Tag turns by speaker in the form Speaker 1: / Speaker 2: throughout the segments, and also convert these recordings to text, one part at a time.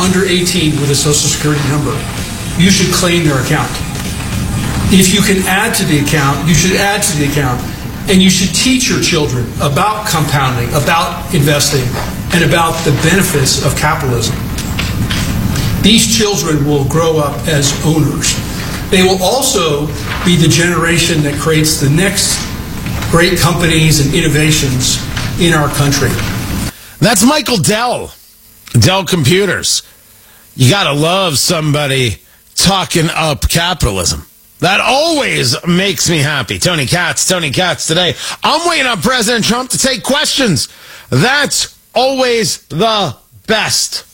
Speaker 1: under 18 with a Social Security number, you should claim their account. If you can add to the account, you should add to the account. And you should teach your children about compounding, about investing, and about the benefits of capitalism. These children will grow up as owners. They will also be the generation that creates the next great companies and innovations in our country.
Speaker 2: That's Michael Dell, Dell Computers. You gotta love somebody talking up capitalism. That always makes me happy. Tony Katz today. I'm waiting on President Trump to take questions. That's always the best.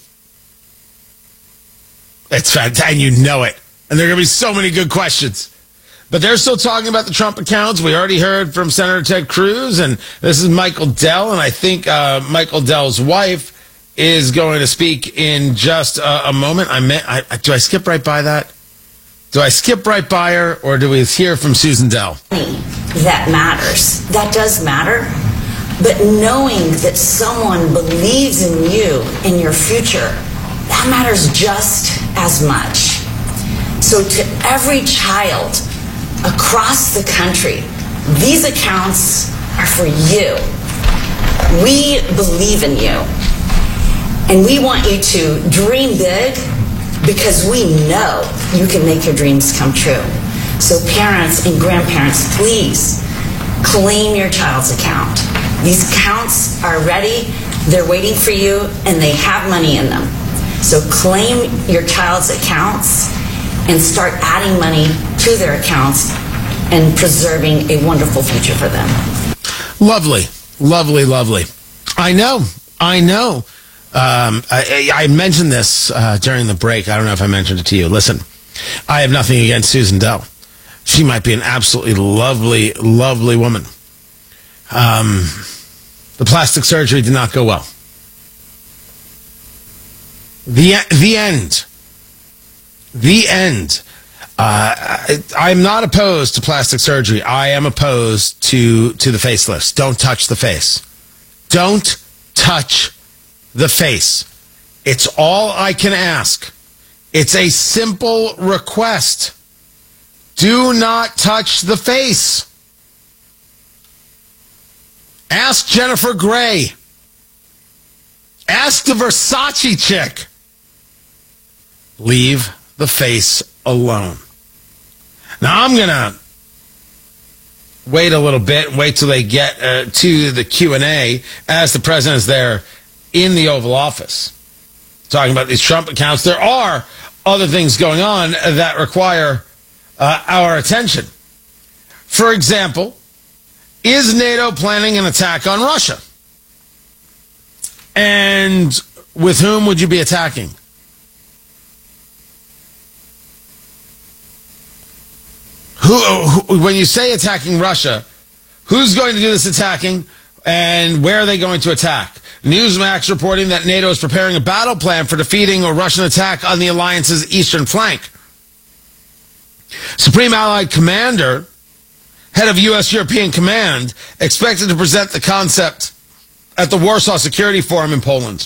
Speaker 2: It's fantastic, and you know it. And there are going to be so many good questions. But they're still talking about the Trump accounts. We already heard from Senator Ted Cruz, and this is Michael Dell, and I think Michael Dell's wife is going to speak in just a moment. Do I skip right by that? Do I skip right by her, or do we hear from Susan Dell?
Speaker 3: That matters. That does matter. But knowing that someone believes in you, in your future, that matters just as much. So to every child across the country, these accounts are for you. We believe in you. And we want you to dream big, because we know you can make your dreams come true. So parents and grandparents, please claim your child's account. These accounts are ready, they're waiting for you, and they have money in them. So claim your child's accounts and start adding money to their accounts and preserving a wonderful future for them.
Speaker 2: Lovely, lovely, lovely. I know. I mentioned this during the break. I don't know if I mentioned it to you. Listen, I have nothing against Susan Dell. She might be an absolutely lovely, lovely woman. The plastic surgery did not go well. The end. The end. I'm not opposed to plastic surgery. I am opposed to the facelifts. Don't touch the face. Don't touch the face. It's all I can ask. It's a simple request. Do not touch the face. Ask Jennifer Grey. Ask the Versace chick. Leave the face alone. Now I'm going to wait a little bit, wait till they get to the Q&A as the president is there in the Oval Office talking about these Trump accounts. There are other things going on that require our attention. For example, is NATO planning an attack on Russia? And with whom would you be attacking? Who, when you say attacking Russia, who's going to do this attacking and where are they going to attack? Newsmax reporting that NATO is preparing a battle plan for defeating a Russian attack on the alliance's eastern flank. Supreme Allied Commander, head of U.S. European Command, expected to present the concept at the Warsaw Security Forum in Poland.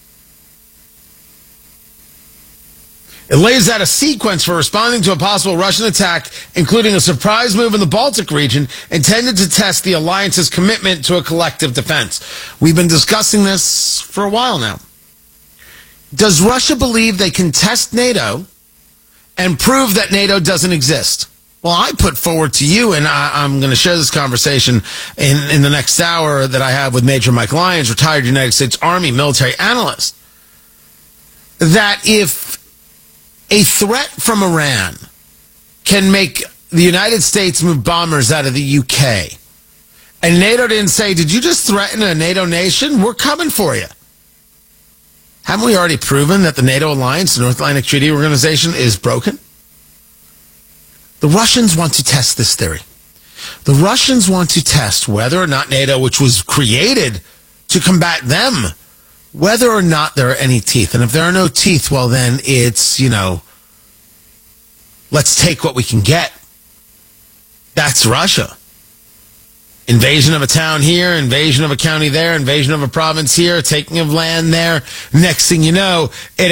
Speaker 2: It lays out a sequence for responding to a possible Russian attack, including a surprise move in the Baltic region intended to test the alliance's commitment to a collective defense. We've been discussing this for a while now. Does Russia believe they can test NATO and prove that NATO doesn't exist? Well, I put forward to you, and I'm going to share this conversation in the next hour that I have with Major Mike Lyons, retired United States Army military analyst, that if a threat from Iran can make the United States move bombers out of the UK, and NATO didn't say, did you just threaten a NATO nation? We're coming for you. Haven't we already proven that the NATO alliance, the North Atlantic Treaty Organization, is broken? The Russians want to test this theory. The Russians want to test whether or not NATO, which was created to combat them, whether or not there are any teeth. And if there are no teeth, well, then it's, let's take what we can get. That's Russia. Invasion of a town here, invasion of a county there, invasion of a province here, taking of land there. Next thing you know, it